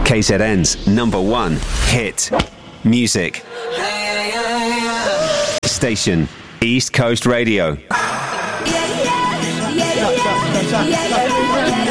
KZN's number one hit music station, East Coast Radio.